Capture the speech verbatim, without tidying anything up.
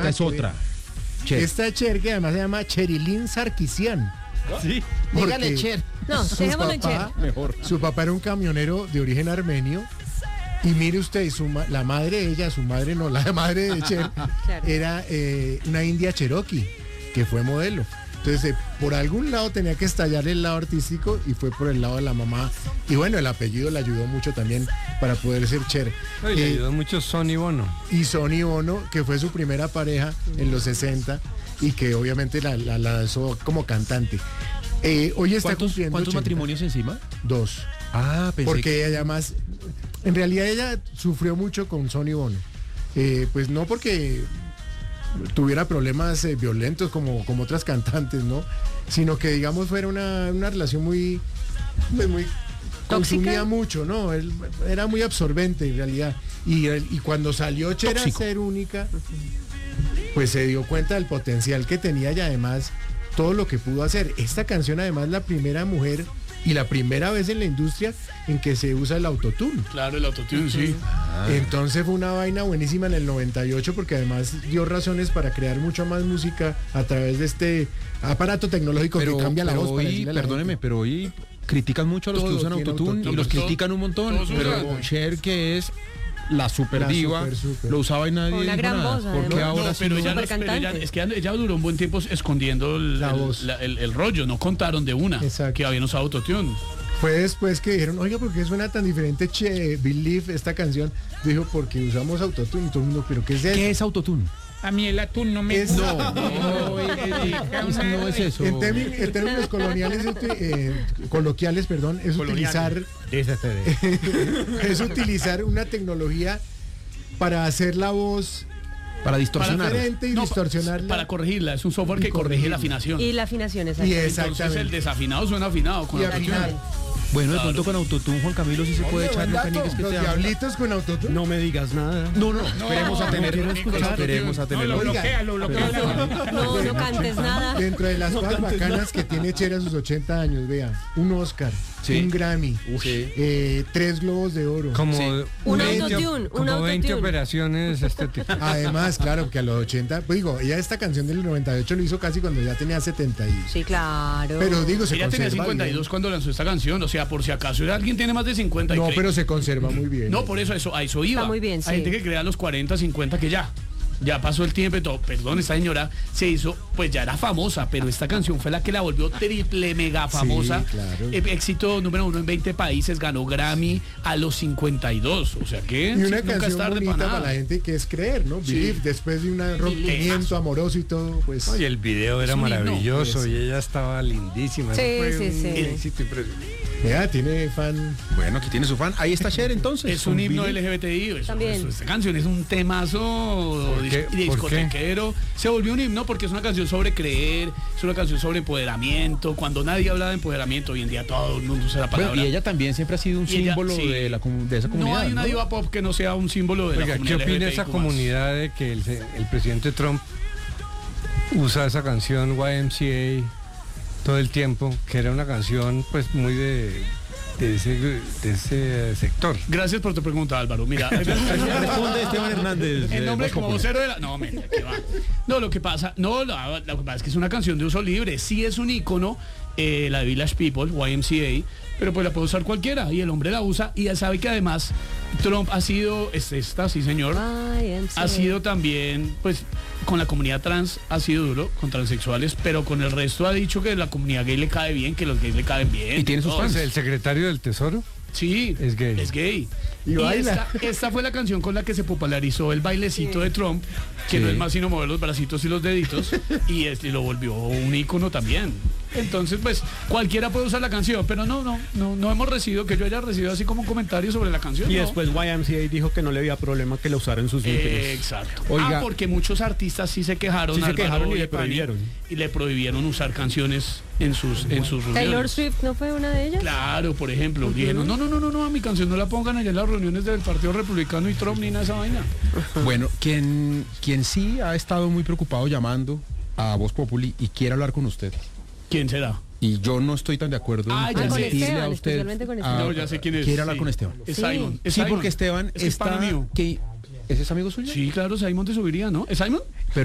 esta es otra. Cher. Esta Cher, que además se llama Cherilyn Sarkisian. Sí. Dígale Cher. No, Su dejémoslo en Cher. papá, Mejor. su papá era un camionero de origen armenio. Y mire usted, su ma- la madre de ella, su madre no, la madre de Cher, Claro. era eh, una india cherokee, que fue modelo. Entonces, eh, por algún lado tenía que estallar el lado artístico y fue por el lado de la mamá. Y bueno, el apellido le ayudó mucho también para poder ser Cher. Ay, le Eh, ayudó mucho Sonny Bono. y Sonny Bono, que fue su primera pareja en los sesenta y que obviamente la, la, la lanzó como cantante. Eh, hoy está ¿Cuántos, cumpliendo ¿cuántos ochenta. matrimonios encima? Dos. Ah, pensé Porque que... ella además, en realidad ella sufrió mucho con Sonny Bono. Eh, pues no porque tuviera problemas eh, violentos como, como otras cantantes, ¿no? Sino que digamos fuera una, una relación muy, pues, muy consumía mucho, ¿no? Él era muy absorbente en realidad. Y, él- y cuando salió Cher a Tóxico. ser única, pues se dio cuenta del potencial que tenía y además todo lo que pudo hacer. Esta canción además la primera mujer y la primera vez en la industria en que se usa el autotune. Claro, el autotune, sí. Entonces fue una vaina buenísima en el noventa y ocho porque además dio razones para crear mucha más música a través de este aparato tecnológico Pero, que cambia la pero voz. para hoy, decirle a la perdóneme, gente. pero hoy critican mucho a los Todo que usan tiene autotune autotune. y los No, pues, critican un montón. todos usan. Pero Cher, que es la super La diva, super, super. lo usaba y nadie Con una dijo gran nada. voz, ¿Por qué además. ahora No, sí pero no? ella, no- Supercantante. pero ella- es que ella duró un buen tiempo escondiendo el, La el- voz. la- el- el rollo, no contaron de una Exacto. que habían usado autotune. Fue después que dijeron, oiga, ¿por qué suena tan diferente Che, Believe esta canción? Dijo, porque usamos autotune y todo el mundo, ¿pero qué es eso? ¿Qué es autotune? A mí el atún no me Es- gusta. No, no, eh, eh, eso no es eso. En, temi- en términos coloniales, es uti- eh, coloquiales, perdón, es utilizar es utilizar una tecnología para hacer la voz Para distorsionar. diferente y No, pa- distorsionarla. Para corregirla, es un software Y que corrige corregirla. la afinación. Y la afinación, exacto. Y Entonces el exactamente. desafinado suena afinado con Y autotune. afinar. Bueno, de pronto con autotune, Juan Camilo, sí se puede Oye, echar buen los dato, caniques que los te dan. diablitos con autotune. No me digas nada. No, no, esperemos a tener, no, no, esperemos a No, tener. lo Oiga, bloquea, lo bloquea. No, no cantes nada. Dentro de las cosas bacanas que tiene Cher a sus ochenta años, vea, un Oscar, Sí. un Grammy, Sí. eh, tres globos de oro. Como Sí. Un veinte autotune, un como veinte autotune. operaciones estéticas. Además, claro, que a los ochenta, pues digo, ella esta canción del noventa y ocho lo hizo casi cuando ya tenía setenta y... Sí, claro. Pero digo, se Ella tenía conserva cincuenta y dos bien. cuando lanzó esta canción, o sea, por si acaso alguien tiene más de cincuenta y No, cree- pero se conserva muy bien. No, por eso, eso a eso iba. Está muy bien, sí. Hay gente que crea a los cuarenta, cincuenta que ya. Ya pasó el tiempo y todo. Perdón, esta señora se hizo, pues ya era famosa, pero esta canción fue la que la volvió triple mega famosa. claro. Eh, éxito número uno en veinte países, ganó Grammy a los cincuenta y dos. O sea que Y una nunca es canción tarde bonita para para nada. la gente que es creer, ¿no? Sí. Believe, después de un rompimiento amoroso y todo, pues... Oye, el video era Es un himno. maravilloso Sí. y ella estaba lindísima. Sí, Eso fue sí, un sí. éxito impresionante. Ya, tiene fan... Bueno, aquí tiene su fan. Ahí está Cher entonces. Es un himno Billie. L G B T I. Eso, También. eso, esta canción es un temazo ¿Por qué? dis- discotequero. Se volvió un himno porque es una canción sobre creer, es una canción sobre empoderamiento. Cuando nadie habla de empoderamiento, hoy en día todo el mundo usa la palabra. Bueno, y ella también siempre ha sido un Y ella- símbolo sí. de, la, comu- de esa comunidad. No hay una ¿no? diva pop que no sea un símbolo de la Oiga, ¿qué comunidad opina L G B T I esa Q más? comunidad de que el, el presidente Trump usa esa canción Y M C A todo el tiempo, que era una canción pues muy de, de, ese, de ese sector? Gracias por tu pregunta, Álvaro. Mira, Responde Esteban Hernández. el eh, nombre Voz como Populi. vocero de la... No, mentira, ¿qué va? No, lo que pasa, no, lo, lo que pasa es que es una canción de uso libre. Sí es un ícono, eh, la de Village People, Y M C A, pero pues la puede usar cualquiera y el hombre la usa y ya sabe que además Trump ha sido, es esta, sí señor, Ay, en ha serio. sido también, pues, con la comunidad trans ha sido duro, con transexuales, pero con el resto ha dicho que la comunidad gay le cae bien, que los gays le caen bien. Y tiene sus todo. fans. El secretario del Tesoro Sí, es gay. Es gay. Y Y, baila. esta, esta fue la canción con la que se popularizó el bailecito de Trump, que Sí. no es más sino mover los bracitos y los deditos, y, este, y lo volvió un ícono también. Entonces, pues, cualquiera puede usar la canción, pero no, no, no, no hemos recibido, que yo haya recibido así como un comentario sobre la canción. Y no. después Y M C A dijo que no le había problema que la usara en sus Eh, vínculos. exacto. Oiga. Ah, porque muchos artistas sí se quejaron, Sí se Álvaro quejaron y le Pani, prohibieron. y le prohibieron usar canciones en sus en sus reuniones. Taylor Swift no fue una de ellas. Claro, por ejemplo, dijeron, no, no, no, no, no, a mi canción no la pongan allá en las reuniones del Partido Republicano y Trump ni nada de esa vaina. Bueno, quien, quien sí ha estado muy preocupado llamando a Voz Populi y quiere hablar con usted. ¿Quién será? Y yo no estoy tan de acuerdo Ah, en ya sé. permitirle Esteban, a usted. especialmente con a- Esteban. No, ya sé quién es. Quiere hablar Sí. con Esteban. Es Sí. Simon. ¿Es Sí, Simon? porque Esteban Es que es está... pana mío. que, ¿ese es amigo suyo? Sí, claro, Simon te subiría, ¿no? ¿Es Simon?